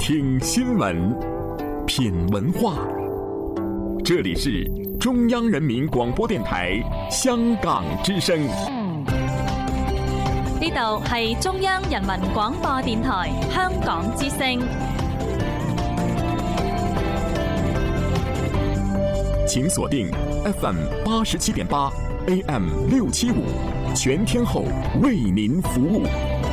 听新闻，品文化。这里是中央人民廣播電台香港之聲。 呢度係中央人民廣播電台香港之聲。 請鎖定 FM 87.8 AM 675，全天候為您服務。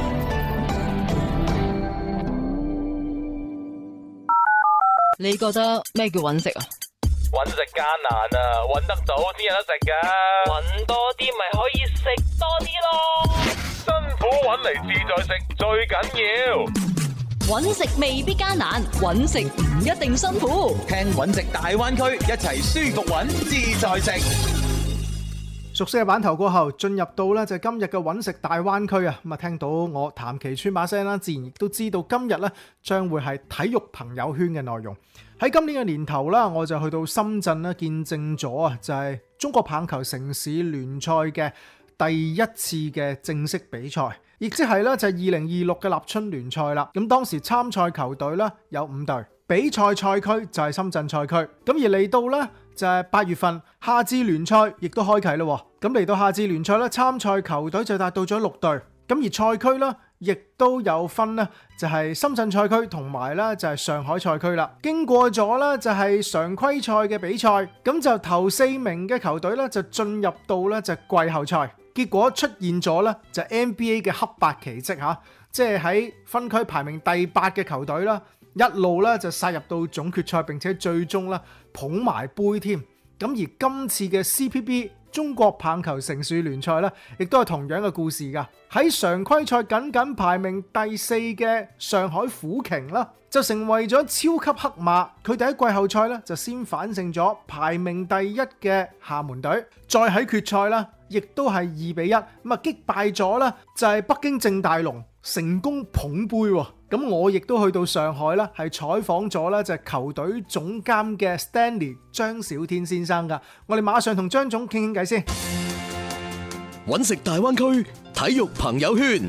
你覺得咩叫揾食啊？ 揾食艱難啊，揾得到先有得食噶。揾多啲咪可以食多啲咯。辛苦揾嚟自在食最緊要。 揾食未必艱難，揾食唔一定辛苦。 聽揾食大灣區，一齊舒服揾自在食。 熟悉嘅版頭過後，進入到咧就係今日嘅揾食大灣區啊！咁啊，聽到我譚其川把聲啦，自然亦都知道今日咧將會係體育朋友圈嘅內容。喺今年嘅年頭啦，我就去到深圳啦，見證咗啊，就係中國棒球城市聯賽嘅第一次嘅正式比賽，亦即係咧就係2026嘅立春聯賽啦。咁當時參賽球隊咧有5隊，比賽賽區就係深圳賽區。咁而嚟到咧就係8月份夏至聯賽亦都開啟啦。咁嚟到夏至聯賽咧，參賽球隊就達到咗6隊。咁而賽區咧亦都有分咧，就係深圳賽區同埋咧就係上海賽區啦。經過咗咧就係常規賽嘅比賽，咁就頭4名嘅球隊咧就進入到咧就係季後賽。結果出現咗咧就 NBA 嘅黑白奇蹟嚇，即係喺分區排名第8嘅球隊啦，一路咧就殺入到總決賽，並且最終咧捧埋杯添。咁而今次嘅 CPB 中國棒球城市聯賽咧，亦都係同樣嘅故事㗎。喺常規賽僅排名第4嘅上海虎鯨啦，就成為咗超級黑馬。佢哋喺季後賽咧就先反勝咗排名第1嘅廈門隊，再喺決賽啦，亦都係2-1咁啊擊敗咗啦，就係北京正大龍，成功捧杯喎。咁我亦都去到上海啦，係採訪咗咧就係球隊總監嘅 Stanley 張小天先生㗎。我哋馬上同張總傾偈先。 揾食大灣區體育朋友圈。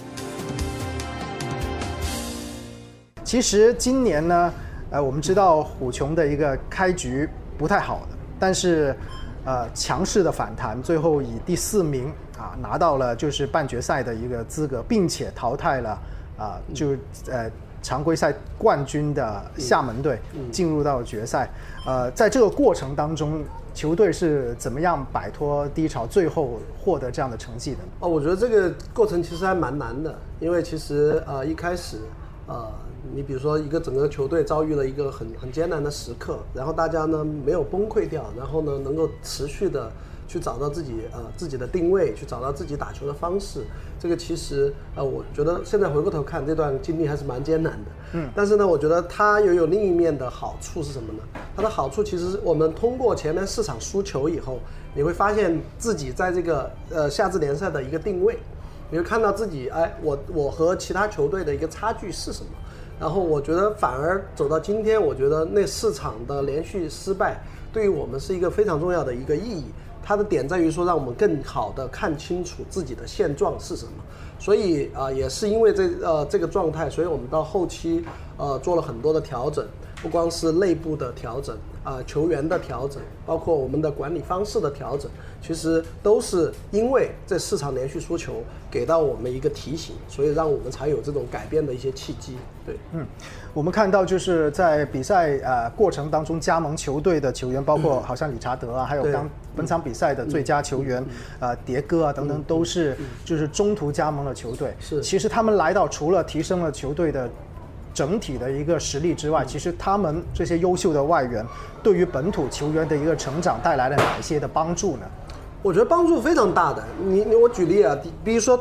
其實今年呢，我們知道虎瓊的一個開局不太好的，但是強勢的反彈，最後以第4名拿到了就是半決賽的一個資格，並且淘汰了常規賽冠軍的廈門隊，進入到決賽。在這個過程當中，球隊是怎麼樣擺脫低潮，最後獲得這樣的成績的？ 我覺得這個過程其實還蠻難的，因為其實一開始你比如說一個整個球隊遭遇了一個很艱難的時刻，然後大家呢沒有崩潰掉，然後呢能夠持續的去找到自己的定位，去找到自己打球的方式。這個其實我覺得現在回過頭看這段經歷還是蠻艱難的。但是呢，我覺得它又有另一面的好處是什麼呢？它的好處其實是我們通過前面4場輸球以後，你會發現自己在這個夏至聯賽的一個定位，你會看到自己我和其他球隊的一個差距是什麼。然後我覺得反而走到今天，我覺得那4場的連續失敗對於我們是一個非常重要的一個意義。它的點在於說，讓我們更好的看清楚自己的現狀是什麼。所以也是因為這個狀態，所以我們到後期做了很多的調整，不光是內部的調整球員的調整，包括我們的管理方式的調整，其實都是因為這4場連續輸球給到我們一個提醒，所以讓我們才有這種改變的一些契機。對， 我們看到就是在比賽過程當中加盟球隊的球員，包括好像理查德啊，還有本場比賽的最佳球員迭戈啊等等，都是就是中途加盟的球隊。是，其實他們來到除了提升了球隊的整體的一個實力之外，其實他們這些優秀的外援對於本土球員的一個成長帶來了哪一些的幫助呢？ 我覺得幫助非常大的。我舉例啊，比如說